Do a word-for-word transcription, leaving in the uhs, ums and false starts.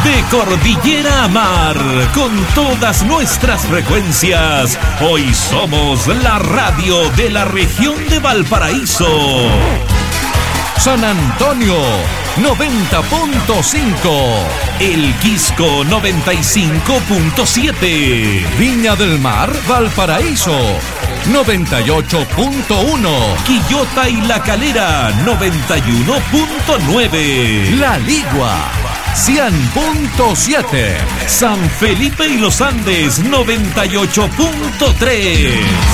De cordillera a mar, con todas nuestras frecuencias, hoy somos la radio de la región de Valparaíso. San Antonio, noventa punto cinco. El Quisco, noventa y cinco punto siete. Viña del Mar, Valparaíso, noventa y ocho punto uno. Quillota y La Calera, noventa y uno punto nueve. La Ligua, cien punto siete. San Felipe y los Andes, noventa y ocho punto tres.